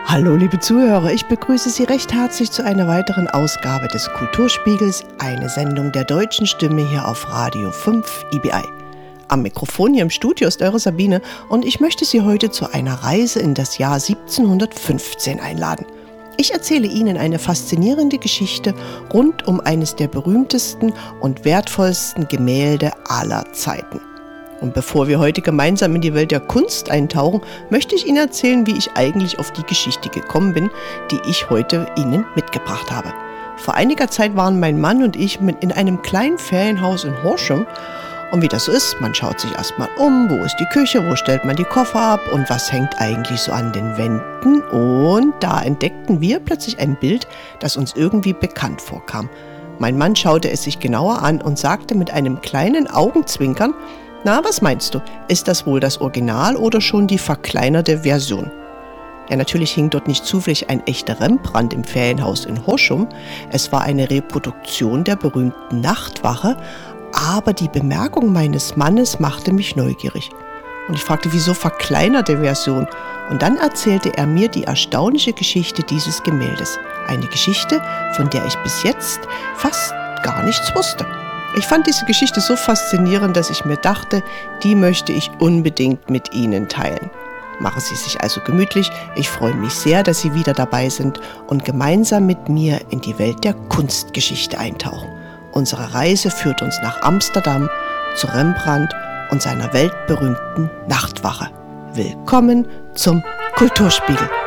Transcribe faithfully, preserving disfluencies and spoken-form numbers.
Hallo liebe Zuhörer, ich begrüße Sie recht herzlich zu einer weiteren Ausgabe des Kulturspiegels, eine Sendung der deutschen Stimme hier auf Radio fünf I B I. Am Mikrofon hier im Studio ist eure Sabine und ich möchte Sie heute zu einer Reise in das Jahr siebzehnhundertfünfzehn einladen. Ich erzähle Ihnen eine faszinierende Geschichte rund um eines der berühmtesten und wertvollsten Gemälde aller Zeiten. Und bevor wir heute gemeinsam in die Welt der Kunst eintauchen, möchte ich Ihnen erzählen, wie ich eigentlich auf die Geschichte gekommen bin, die ich heute Ihnen mitgebracht habe. Vor einiger Zeit waren mein Mann und ich in einem kleinen Ferienhaus in Horsham. Und wie das so ist, man schaut sich erstmal um, wo ist die Küche, wo stellt man die Koffer ab und was hängt eigentlich so an den Wänden. Und da entdeckten wir plötzlich ein Bild, das uns irgendwie bekannt vorkam. Mein Mann schaute es sich genauer an und sagte mit einem kleinen Augenzwinkern: Na, was meinst du? Ist das wohl das Original oder schon die verkleinerte Version? Ja, natürlich hing dort nicht zufällig ein echter Rembrandt im Ferienhaus in Horsham. Es war eine Reproduktion der berühmten Nachtwache, aber die Bemerkung meines Mannes machte mich neugierig. Und ich fragte, wieso verkleinerte Version? Und dann erzählte er mir die erstaunliche Geschichte dieses Gemäldes. Eine Geschichte, von der ich bis jetzt fast gar nichts wusste. Ich fand diese Geschichte so faszinierend, dass ich mir dachte, die möchte ich unbedingt mit Ihnen teilen. Machen Sie sich also gemütlich. Ich freue mich sehr, dass Sie wieder dabei sind und gemeinsam mit mir in die Welt der Kunstgeschichte eintauchen. Unsere Reise führt uns nach Amsterdam, zu Rembrandt und seiner weltberühmten Nachtwache. Willkommen zum Kulturspiegel.